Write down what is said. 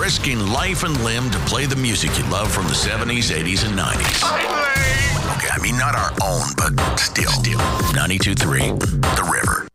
risking life and limb to play the music you love from the 70s, 80s, and 90s. Okay, I mean, not our own, but still. 92.3, The River.